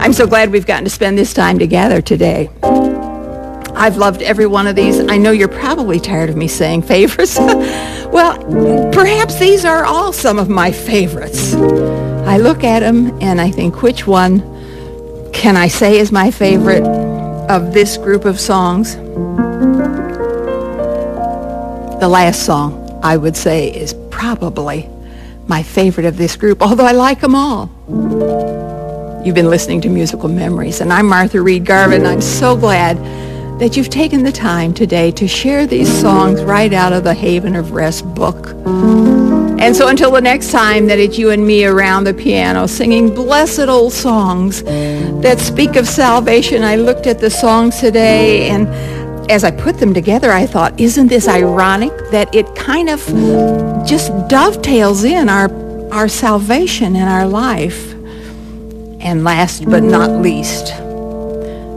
I'm so glad we've gotten to spend this time together today. I've loved every one of these. I know you're probably tired of me saying favorites. Well, perhaps these are all some of my favorites. I look at them and I think, which one can I say is my favorite of this group of songs? The last song, I would say, is probably my favorite of this group, although I like them all. You've been listening to Musical Memories, and I'm Martha Reed Garvin. I'm so glad that you've taken the time today to share these songs right out of the Haven of Rest book. And so until the next time that it's you and me around the piano singing blessed old songs that speak of salvation, I looked at the songs today, and as I put them together, I thought, isn't this ironic that it kind of just dovetails in our salvation in our life? And last but not least,